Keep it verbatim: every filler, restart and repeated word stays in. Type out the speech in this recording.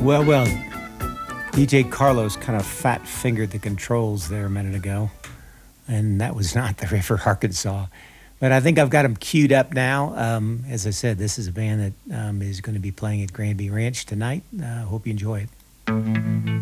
Well, well, D J Carlos kind of fat fingered the controls there a minute ago, and that was not the River Arkansas. But I think I've got them queued up now. Um, as I said, this is a band that um, is going to be playing at Granby Ranch tonight. I uh, hope you enjoy it.